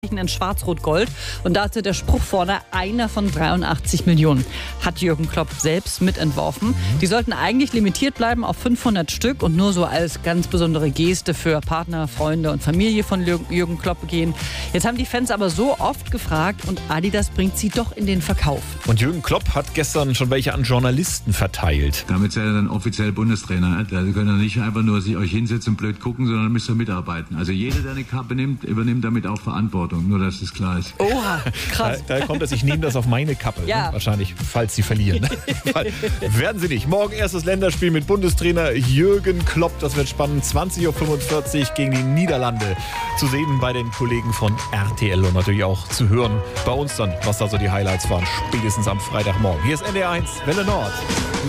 in Schwarz-Rot-Gold und da hatte der Spruch vorne, einer von 83 Millionen. Hat Jürgen Klopp selbst mitentworfen. Die sollten eigentlich limitiert bleiben auf 500 Stück und nur so als ganz besondere Geste für Partner, Freunde und Familie von Jürgen Klopp gehen. Jetzt haben die Fans aber so oft gefragt und Adidas bringt sie doch in den Verkauf. Und Jürgen Klopp hat gestern schon welche an Journalisten verteilt. Damit seid ihr dann offiziell Bundestrainer. Da könnt ihr nicht einfach nur euch hinsetzen und blöd gucken, sondern müsst ihr mitarbeiten. Also jeder, der eine Kappe nimmt, übernimmt damit auch Verantwortung. Nur, dass es klar ist. Oha, krass. Da kommt es, ich nehme das auf meine Kappe. Ja. Ne? Wahrscheinlich, falls sie verlieren. Werden sie nicht. Morgen erstes Länderspiel mit Bundestrainer Jürgen Klopp. Das wird spannend. 20.45 Uhr gegen die Niederlande. Zu sehen bei den Kollegen von RTL und natürlich auch zu hören bei uns dann, was da so die Highlights waren. Spätestens am Freitagmorgen. Hier ist NDR 1, Welle Nord.